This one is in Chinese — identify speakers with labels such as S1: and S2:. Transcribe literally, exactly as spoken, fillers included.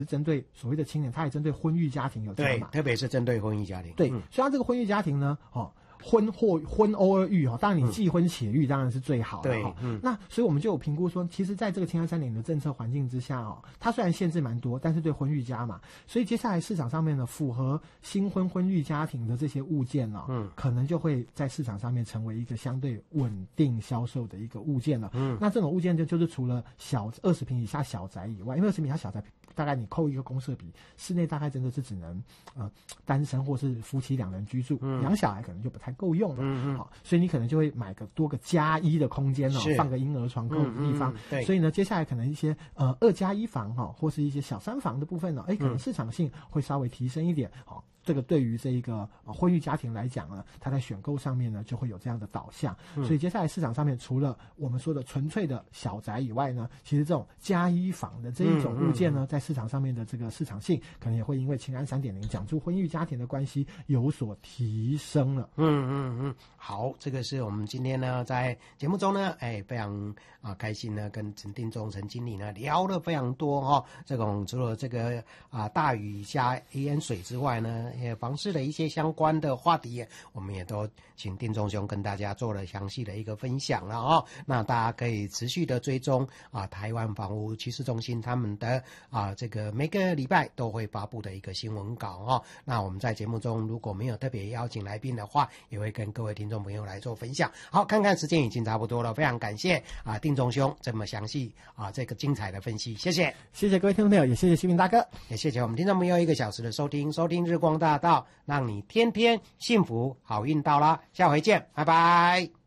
S1: 是针对所谓的青年，它也针对婚育家庭有加码，
S2: 对，特别是针对婚育家庭。
S1: 对，
S2: 嗯、
S1: 所以它这个婚育家庭呢，哦。婚或婚偶而育哈，当然你既婚且育当然是最好的哈、嗯。那所以我们就有评估说，其实在这个青安三点零的政策环境之下哦，它虽然限制蛮多，但是对婚育家嘛，所以接下来市场上面呢，符合新婚婚育家庭的这些物件哦，嗯，可能就会在市场上面成为一个相对稳定销售的一个物件了。嗯，那这种物件就就是除了小二十平以下小宅以外，因为二十平以下小宅大概你扣一个公设比，室内大概真的是只能呃单身或是夫妻两人居住，嗯、养小孩可能就不太够用了。嗯嗯，好，所以你可能就会买个多个加一的空间哦，放个婴儿床够的地方。嗯嗯、对，所以呢，接下来可能一些呃二加一房哈、哦，或是一些小三房的部分呢，哎，可能市场性会稍微提升一点。好、哦，这个对于这一个、呃、婚育家庭来讲呢，它在选购上面呢就会有这样的导向。嗯、所以接下来市场上面除了我们说的纯粹的小宅以外呢，其实这种加一房的这一种物件呢，嗯嗯、在市场上面的这个市场性可能也会因为青安三点零讲出婚育家庭的关系有所提升了。
S2: 嗯嗯嗯，好，这个是我们今天呢在节目中呢，哎，非常啊开心呢，跟陈定中陈经理呢聊了非常多哈、哦。这种除了这个啊大雨加淹水之外呢，也房市的一些相关的话题，我们也都请定中兄跟大家做了详细的一个分享了哦。那大家可以持续的追踪啊台湾房屋趋势中心他们的啊这个每个礼拜都会发布的一个新闻稿哦。那我们在节目中如果没有特别邀请来宾的话，也会跟各位听众朋友来做分享。好，看看时间已经差不多了，非常感谢啊定中兄这么详细啊这个精彩的分析，谢谢，
S1: 谢谢各位听众朋友，也谢谢西明大哥，
S2: 也谢谢我们听众朋友一个小时的收听，收听日光大道，让你天天幸福，好运到啦，下回见，拜拜。